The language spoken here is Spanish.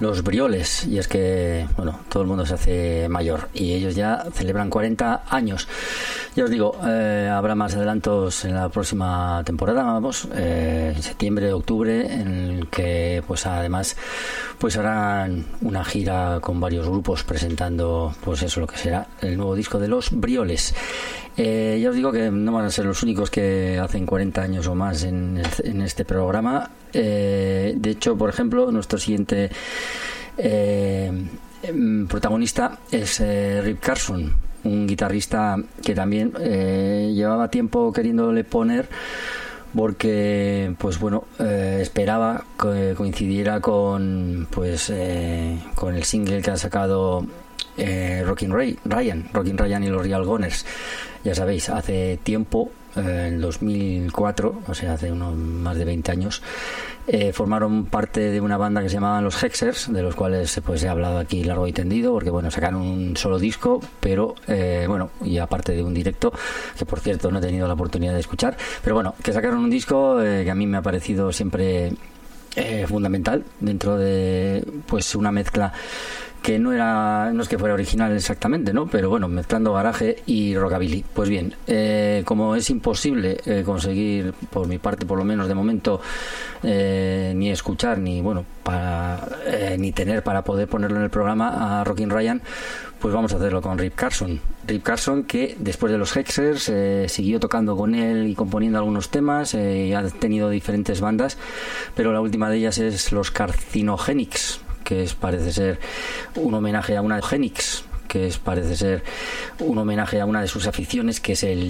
los Brioles, y es que, bueno, todo el mundo se hace mayor y ellos ya celebran 40 años. Ya os digo, habrá más adelantos en la próxima temporada, vamos, en septiembre, octubre, en el que pues además pues harán una gira con varios grupos presentando pues eso, lo que será el nuevo disco de los Brioles. Ya os digo que no van a ser los únicos que hacen 40 años o más en este programa. De hecho, por ejemplo, nuestro siguiente protagonista es Rip Carson, un guitarrista que también llevaba tiempo queriéndole poner, porque pues bueno, esperaba que coincidiera con con el single que ha sacado Rockin' Ryan y los Real Goners. Ya sabéis, hace tiempo, en 2004, o sea, hace más de 20 años, formaron parte de una banda que se llamaban los Hexers, de los cuales pues he hablado aquí largo y tendido, porque bueno, sacaron un solo disco, pero bueno, y aparte de un directo, que por cierto no he tenido la oportunidad de escuchar, pero bueno, que sacaron un disco que a mí me ha parecido siempre fundamental dentro de pues una mezcla que no es que fuera original exactamente, ¿no? Pero bueno, mezclando garaje y rockabilly. Pues bien, como es imposible conseguir, por mi parte por lo menos de momento, ni escuchar ni ni tener para poder ponerlo en el programa a Rockin' Ryan, pues vamos a hacerlo con Rip Carson. Rip Carson, que después de los Hexers siguió tocando con él y componiendo algunos temas, ha tenido diferentes bandas, pero la última de ellas es los Carcinogenics, parece ser un homenaje a una de Genix, parece ser un homenaje a una de sus aficiones, que es el